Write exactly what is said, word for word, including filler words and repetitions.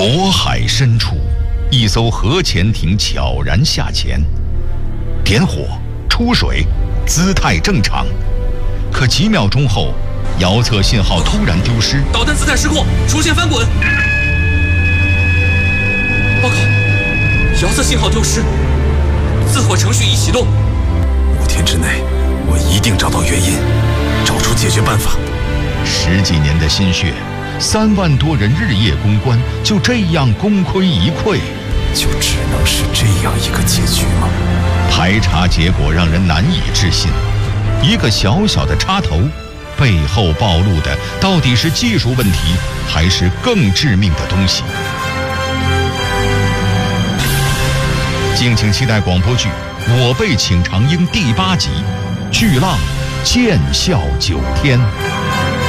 渤海深处，一艘核潜艇悄然下潜，点火、出水，姿态正常。可几秒钟后，遥测信号突然丢失， 导弹姿态失控，出现翻滚。报告，遥测信号丢失，自火程序已启动。 五天之内，我一定找到原因，找出解决办法。 十几年的心血，三万多人日夜攻关，就这样功亏一篑， 就只能是这样一个结局吗？ 排查结果让人难以置信，一个小小的插头，背后暴露的到底是技术问题，还是更致命的东西？敬请期待广播剧《我辈请长英》第八集《巨浪见笑九天》。